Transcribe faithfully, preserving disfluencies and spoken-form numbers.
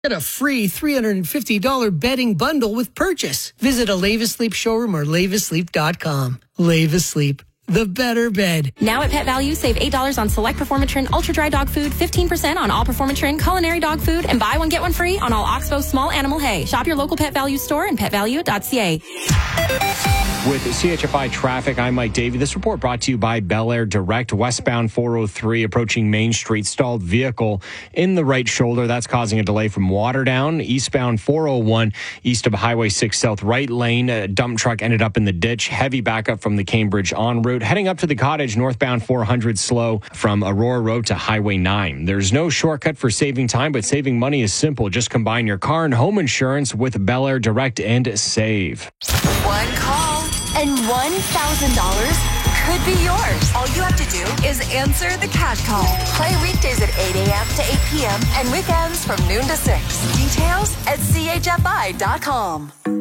Get a free three hundred fifty dollars bedding bundle with purchase. Visit a Leva Sleep showroom or leva sleep dot com. Leva Sleep, the better bed. Now at Pet Value, save eight dollars on select Performatrin Ultra Dry Dog Food, fifteen percent on all Performatrin Culinary Dog Food, and buy one, get one free on all Oxbow Small Animal Hay. Shop your local Pet Value store and pet value dot c a. With C H F I Traffic, I'm Mike Davey. This report brought to you by Bel Air Direct. Westbound four oh three approaching Main Street, stalled vehicle in the right shoulder. That's causing a delay from Waterdown. Eastbound four oh one east of Highway six South, right lane. A dump truck ended up in the ditch. Heavy backup from the Cambridge en route. Heading up to the Cottage, northbound four hundred slow from Aurora Road to Highway nine. There's no shortcut for saving time, but saving money is simple. Just combine your car and home insurance with Bel Air Direct and save. One call and one thousand dollars could be yours. All you have to do is answer the cash call. Play weekdays at eight a.m. to eight p.m. and weekends from noon to six. Details at c h f i dot com.